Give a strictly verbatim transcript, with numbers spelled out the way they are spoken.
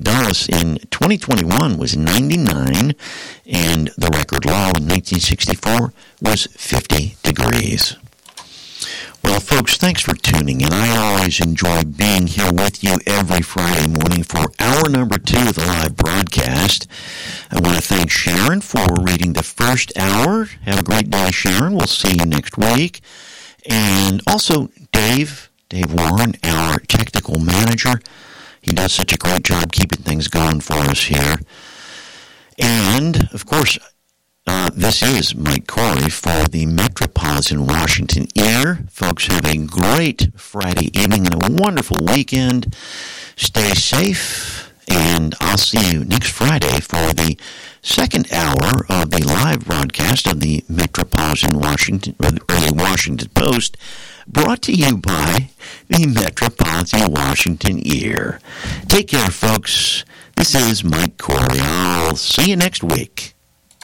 Dulles in twenty twenty-one was ninety-nine, and the record low in nineteen sixty-four was fifty degrees. Well, folks, thanks for tuning in. I always enjoy being here with you every Friday morning for hour number two of the live broadcast. I want to thank Sharon for reading the first hour. Have a great day, Sharon. We'll see you next week. And also, Dave, Dave Warren, our technical manager. He does such a great job keeping things going for us here. And, of course, Uh, this is Mike Corey for the Metropolitan Washington Ear. Folks, have a great Friday evening and a wonderful weekend. Stay safe, and I'll see you next Friday for the second hour of the live broadcast of the Metropolitan Washington, or the Washington Post, brought to you by the Metropolitan Washington Ear. Take care, folks. This is Mike Corey. I'll see you next week.